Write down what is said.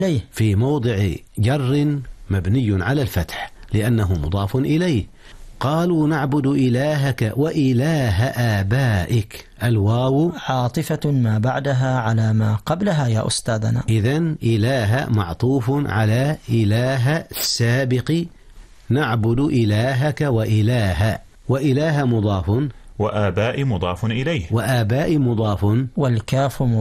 في موضع جر مبني على الفتح لأنه مضاف إليه. قالوا نعبد إلهك وإله آبائك، الواو عاطفة ما بعدها على ما قبلها يا أستاذنا. إذن إله معطوف على إله السابق، نعبد إلهك وإله مضاف، وآباء مضاف إليه، وآباء مضاف، والكاف